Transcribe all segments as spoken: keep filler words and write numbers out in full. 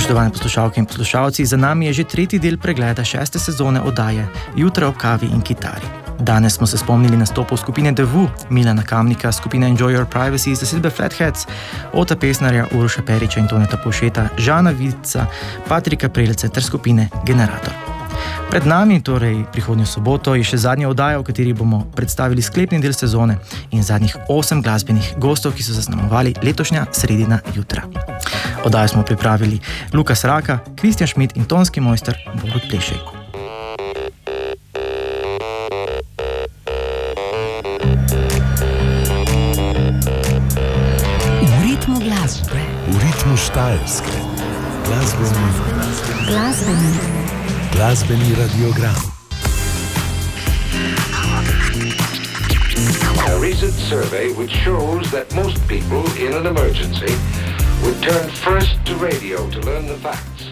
Spoštovane poslušalke in poslušalci, za nami je že tretji del pregleda šeste sezone oddaje Jutra ob kavi in kitari. Danes smo se spomnili nastopov skupine The Who, Milana Kamnika, skupine Enjoy Your Privacy, zasedbe Flatheads, Ota Pesnarja, Uroša Periča in Toneta Povšeta, Žana Vica, Patrika Prelce ter skupine Generator. Pred nami, torej prihodnjo soboto, je še zadnja oddaja, v kateri bomo predstavili sklepni del sezone in zadnjih osem glasbenih gostov, ki so zaznamovali letošnja sredina jutra. Oddajo smo pripravili Lukas Raka, Kristjan Šmit in tonski mojster Borut Plešej. V ritmu glasbe. V ritmu Štajerske. Glasbeni. Glasbeni. Glasbeni radiogram. A recent survey which shows that most people in an emergency would turn first to radio to learn the facts.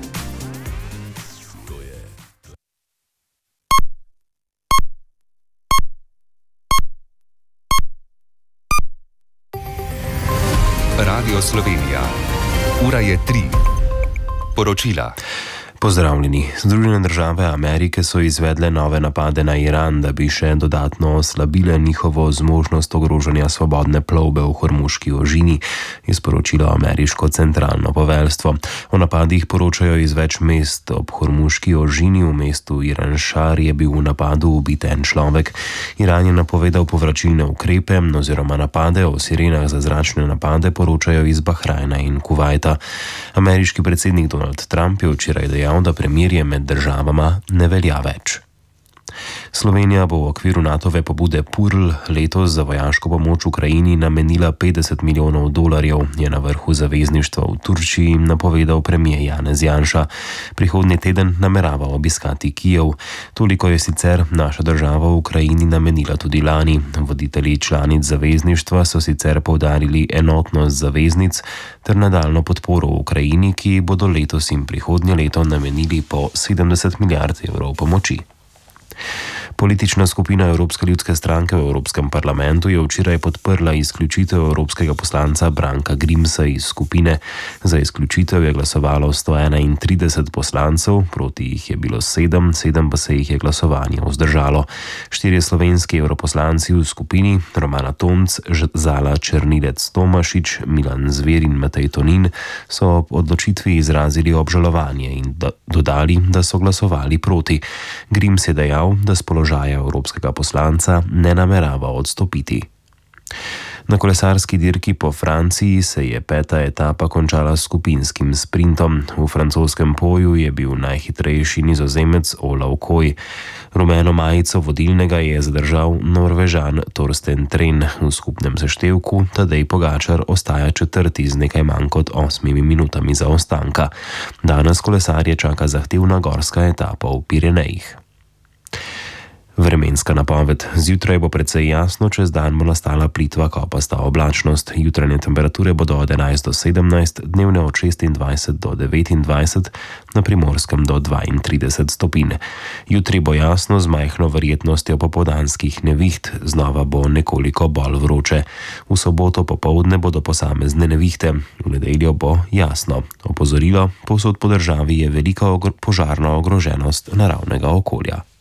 Radio Slovenija. Ura je tri. Poročila. Pozdravljeni. Združene države Amerike so izvedle nove napade na Iran, da bi še dodatno oslabile njihovo zmožnost ogrožanja svobodne plovbe v Hormuški ožini, je sporočilo ameriško centralno poveljstvo. O napadih poročajo iz več mest. Ob Hormuški ožini v mestu Iran-Šar je bil v napadu ubit en človek. Iran je napovedal povračilne ukrepe oziroma napade. O sirenah za zračne napade poročajo iz Bahrajna in Kuvajta. Ameriški predsednik Donald Trump je včeraj dejal, da premirje med državama ne velja več. Slovenija bo v okviru Natove pobude P U R L letos za vojaško pomoč Ukrajini namenila petdeset milijonov dolarjev, je na vrhu zavezništva v Turčiji napovedal premier Janez Janša. Prihodnji teden namerava obiskati Kijev. Toliko je sicer naša država v Ukrajini namenila tudi lani. Voditelji članic zavezništva so sicer poudarili enotnost zaveznic ter nadaljno podporo v Ukrajini, ki bodo letos in prihodnje leto namenili po sedemdeset milijard evrov pomoči. Politična skupina Evropske ljudske stranke v Evropskem parlamentu je včeraj podprla izključitev evropskega poslanca Branka Grimsa iz skupine. Za izključitev je glasovalo sto enaintrideset poslancev, proti jih je bilo sedem, sedem pa se jih je glasovanje vzdržalo. Štirje slovenski evroposlanci v skupini, Romana Tomc, Zala Černilec Tomašič, Milan Zver in Matej Tonin, so ob odločitvi izrazili obžalovanje in do, dodali, da so glasovali proti. Grims je dejal, da s položaja evropskega poslanca ne namerava odstopiti. Na kolesarski dirki po Franciji se je peta etapa končala s skupinskim sprintom. V francoskem Poju je bil najhitrejši Nizozemec Olav Koj. Rumeno majico vodilnega je zadržal Norvežan Torsten Tren. V skupnem seštevku Tadej Pogačar ostaja četrti z nekaj manj kot osmimi minutami zaostanka. Danes kolesarje čaka zahtevna gorska etapa v Pirenejih. Vremenska napoved. Zjutraj bo precej jasno, čez dan bo nastala plitva kopasta oblačnost. Jutranje temperature bodo od enajst do sedemnajst, dnevne od šestindvajset do devetindvajset, na Primorskem do dvaintrideset stopinj. Jutri bo jasno z majhno verjetnostjo popoldanskih neviht, znova bo nekoliko bolj vroče. V soboto popoldne bodo posamezne nevihte, v nedeljo bo jasno. Opozorilo, povsod po državi je velika ogro- požarna ogroženost naravnega okolja.